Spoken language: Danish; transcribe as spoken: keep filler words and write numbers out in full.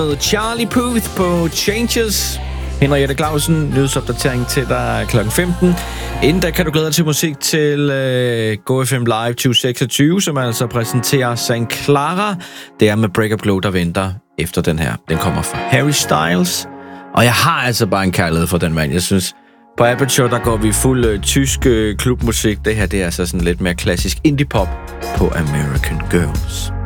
Charlie Puth på Changes. Henriette Clausen, nyhedsopdatering til dig klokken femten. Inden da kan du glæde dig til musik til uh, Go F M Live tyve seksogtyve, som altså præsenterer Saint Clara. Det er med Break Up Glow, der venter efter den her. Den kommer fra Harry Styles. Og jeg har altså bare en kærlighed for den mand. Jeg synes, på Aperture, der går vi fuld uh, tysk uh, klubmusik. Det her, det er altså sådan lidt mere klassisk indie-pop på American Girls.